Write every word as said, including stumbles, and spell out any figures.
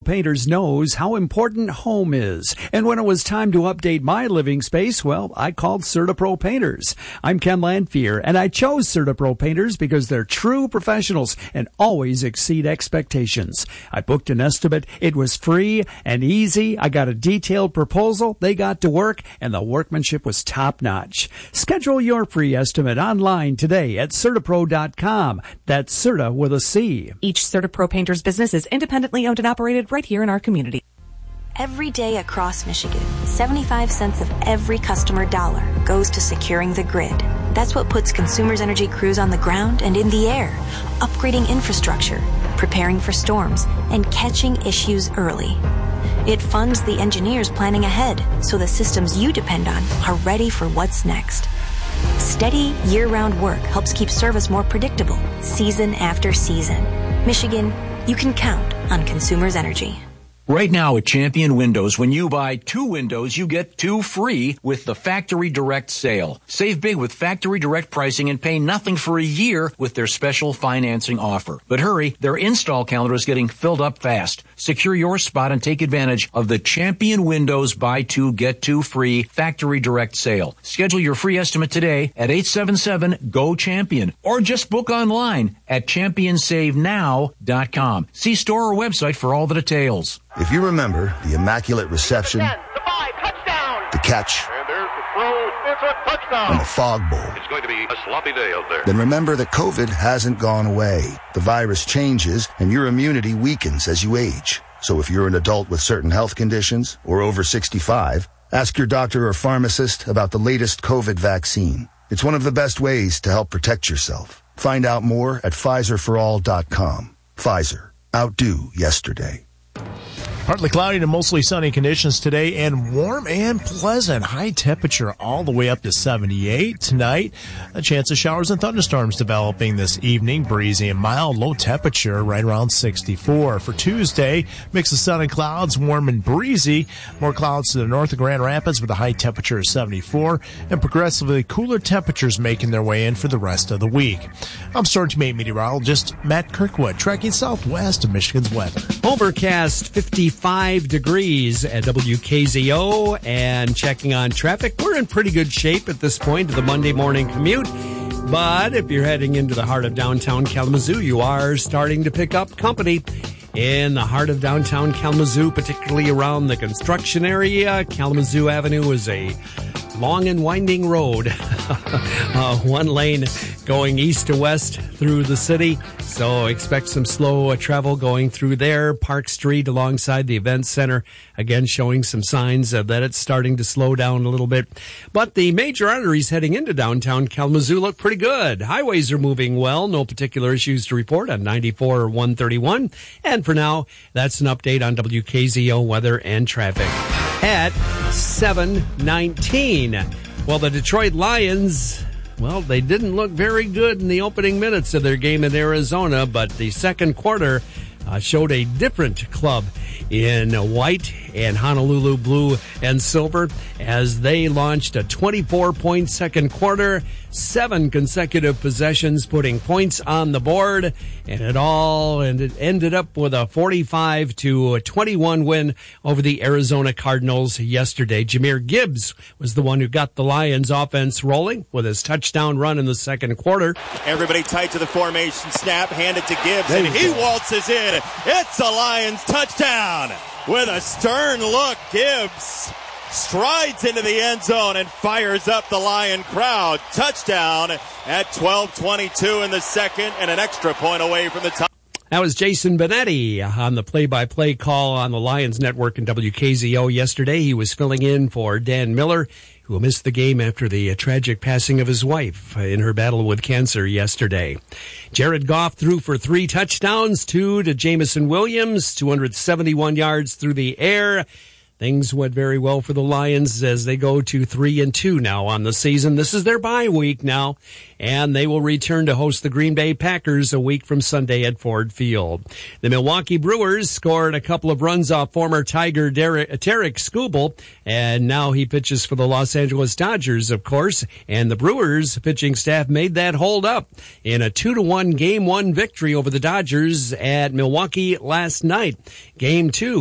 Painters knows how important home is. And when it was time to update my living space, well, I called CertaPro Painters. I'm Ken Lanfear, and I chose CertaPro Painters because they're true professionals and always exceed expectations. I booked an estimate. It was free and easy. I got a detailed proposal. They got to work, and the workmanship was top-notch. Schedule your free estimate online today at Certapro dot com. That's Certa with a C. Each CertaPro Painters business is independently owned and operated right here in our community. Every day across Michigan, seventy-five cents of every customer dollar goes to securing the grid. That's what puts Consumers Energy crews on the ground and in the air, upgrading infrastructure, preparing for storms, and catching issues early. It funds the engineers planning ahead so the systems you depend on are ready for what's next. Steady, year-round work helps keep service more predictable, season after season. Michigan, you can count on Consumers Energy. Right now at Champion Windows, when you buy two windows, you get two free with the Factory Direct sale. Save big with Factory Direct pricing and pay nothing for a year with their special financing offer. But hurry, their install calendar is getting filled up fast. Secure your spot and take advantage of the Champion Windows buy two, get two free Factory Direct sale. Schedule your free estimate today at eight seven seven, G O CHAMPION or just book online at champion save now dot com. See store or website for all the details. If you remember the immaculate reception, ten, the five, touchdown. The catch, and there's the throw, it's a touchdown. And the fog bowl, it's going to be a sloppy day out there. Then remember that COVID hasn't gone away. The virus changes and your immunity weakens as you age. So if you're an adult with certain health conditions or over sixty-five, ask your doctor or pharmacist about the latest COVID vaccine. It's one of the best ways to help protect yourself. Find out more at Pfizer for all dot com. Pfizer. Outdo yesterday. Partly cloudy to mostly sunny conditions today and warm and pleasant. High temperature all the way up to seventy-eight tonight. A chance of showers and thunderstorms developing this evening. Breezy and mild. Low temperature right around sixty-four. For Tuesday, mix of sun and clouds, warm and breezy. More clouds to the north of Grand Rapids with a high temperature of seventy-four. And progressively cooler temperatures making their way in for the rest of the week. I'm Storm Team eight meteorologist Matt Kirkwood, tracking southwest of Michigan's weather. Overcast, fifty-five degrees at W K Z O, and checking on traffic. We're in pretty good shape at this point of the Monday morning commute. But if you're heading into the heart of downtown Kalamazoo, you are starting to pick up company in the heart of downtown Kalamazoo, particularly around the construction area. Kalamazoo Avenue is a long and winding road, uh, one lane going east to west through the city. So expect some slow uh, travel going through there. Park Street alongside the event center, again showing some signs uh, that it's starting to slow down a little bit. But the major arteries heading into downtown Kalamazoo look pretty good. Highways are moving well. No particular issues to report on ninety-four or one thirty-one. And for now, that's an update on W K Z O weather and traffic. At seven nineteen. Well, the Detroit Lions, well, they didn't look very good in the opening minutes of their game in Arizona, but the second quarter uh, showed a different club in white and Honolulu blue and silver as they launched a twenty-four point second quarter, seven consecutive possessions putting points on the board, and it all and it ended up with a forty-five to twenty-one win over the Arizona Cardinals yesterday. Jahmyr Gibbs was the one who got the Lions offense rolling with his touchdown run in the second quarter. Everybody tight to the formation snap, handed to Gibbs, and he waltzes in. It's a Lions touchdown. With a stern look, Gibbs strides into the end zone and fires up the Lion crowd. Touchdown at twelve twenty-two in the second and an extra point away from the top. That was Jason Benetti on the play-by-play call on the Lions Network and W K Z O yesterday. He was filling in for Dan Miller, who missed the game after the tragic passing of his wife in her battle with cancer yesterday. Jared Goff threw for three touchdowns, two to Jamison Williams, two hundred seventy-one yards through the air. things went very well for the Lions as they go to three and two now on the season. This is their bye week now, and they will return to host the Green Bay Packers a week from Sunday at Ford Field. The Milwaukee Brewers scored a couple of runs off former Tiger Derek, Tarek Skubal, and now he pitches for the Los Angeles Dodgers, of course, and the Brewers pitching staff made that hold up in a two to one game one victory over the Dodgers at Milwaukee last night. Game two